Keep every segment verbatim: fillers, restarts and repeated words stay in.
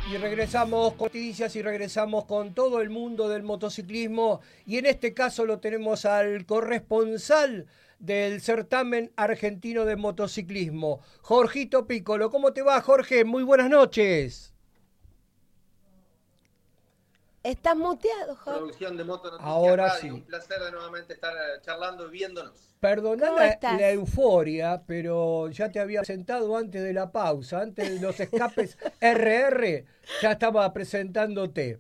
Y regresamos con noticias y regresamos con todo el mundo del motociclismo y en este caso lo tenemos al corresponsal del certamen argentino de motociclismo, Jorgito Piccolo. ¿Cómo te va, Jorge? Muy buenas noches. Estás muteado, Jorge. Producción de Moto Noticias Ahora Radio. sí. Un placer de nuevamente estar charlando y viéndonos. Perdoná ¿Cómo la, estás? la euforia, pero ya te había presentado antes de la pausa, antes de los escapes R R, ya estaba presentándote.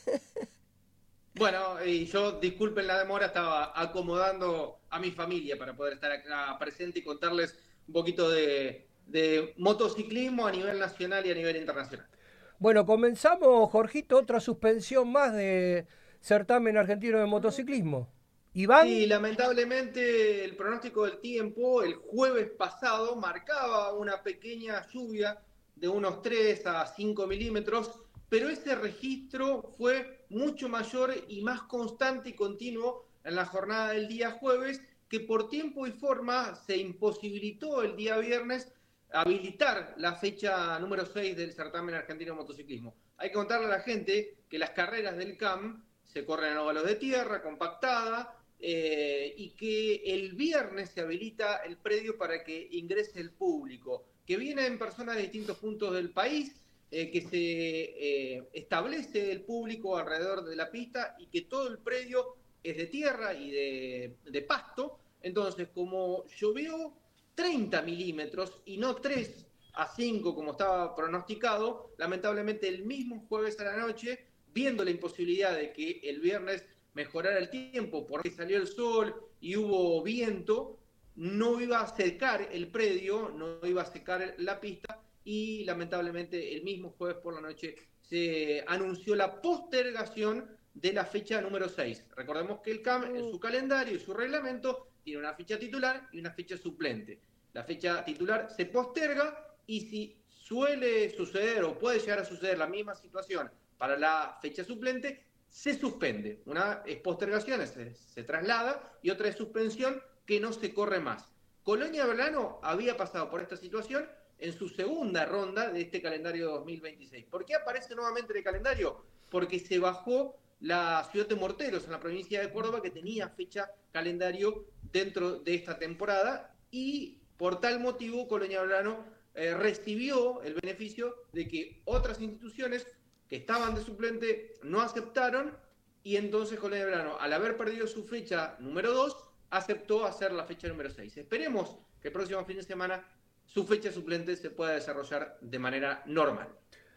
Bueno, y yo, disculpen la demora, estaba acomodando a mi familia para poder estar acá presente y contarles un poquito de, de motociclismo a nivel nacional y a nivel internacional. Bueno, comenzamos, Jorgito, otra suspensión más de certamen argentino de motociclismo. Iván. Sí, lamentablemente el pronóstico del tiempo el jueves pasado marcaba una pequeña lluvia de unos tres a cinco milímetros, pero ese registro fue mucho mayor y más constante y continuo en la jornada del día jueves, que por tiempo y forma se imposibilitó el día viernes habilitar la fecha número seis del certamen argentino de motociclismo. Hay que contarle a la gente que las carreras del C A M se corren en óvalos de tierra, compactada, eh, y que el viernes se habilita el predio para que ingrese el público, que vienen personas de distintos puntos del país, eh, que se eh, establece el público alrededor de la pista y que todo el predio es de tierra y de, de pasto. Entonces, como llovió treinta milímetros y no tres a cinco como estaba pronosticado, lamentablemente el mismo jueves a la noche, viendo la imposibilidad de que el viernes mejorara el tiempo porque salió el sol y hubo viento, no iba a secar el predio, no iba a secar la pista y lamentablemente el mismo jueves por la noche se anunció la postergación de la fecha número seis. Recordemos que el C A M en su calendario y su reglamento tiene una fecha titular y una fecha suplente. La fecha titular se posterga y si suele suceder o puede llegar a suceder la misma situación para la fecha suplente, se suspende. Una es postergación, se, se traslada, y otra es suspensión, que no se corre más. Colonia Verano había pasado por esta situación en su segunda ronda de este calendario dos mil veintiséis. ¿Por qué aparece nuevamente en el calendario? Porque se bajó la ciudad de Morteros, en la provincia de Córdoba, que tenía fecha calendario dentro de esta temporada, y por tal motivo Colonia Verano eh, recibió el beneficio de que otras instituciones que estaban de suplente no aceptaron, y entonces Colonia Verano, al haber perdido su fecha número dos, aceptó hacer la fecha número seis. Esperemos que el próximo fin de semana su fecha suplente se pueda desarrollar de manera normal.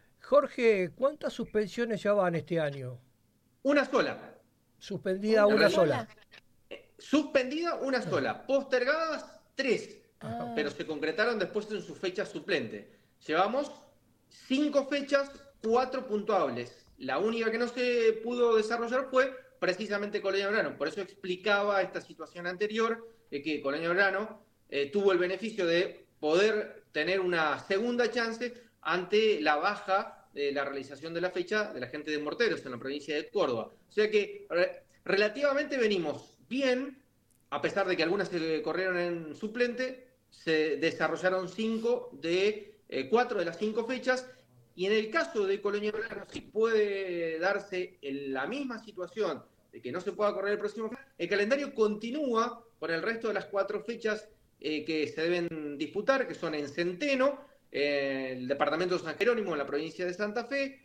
Jorge, ¿cuántas suspensiones ya van este año? Una sola. Suspendida una, una sola. Eh, suspendida una sola. Postergadas tres. Ah. Pero se concretaron después en su fecha suplente. Llevamos cinco fechas, cuatro puntuables. La única que no se pudo desarrollar fue precisamente Colonia Verano. Por eso explicaba esta situación anterior, de que Colonia Verano eh, tuvo el beneficio de poder tener una segunda chance ante la baja de la realización de la fecha de la gente de Morteros en la provincia de Córdoba. O sea que re relativamente venimos bien, a pesar de que algunas se corrieron en suplente, se desarrollaron cinco de eh, cuatro de las cinco fechas. Y en el caso de Colonia Verano, si puede darse en la misma situación de que no se pueda correr el próximo, el calendario continúa con el resto de las cuatro fechas eh, que se deben disputar, que son en Centeno, eh, el departamento de San Jerónimo, en la provincia de Santa Fe,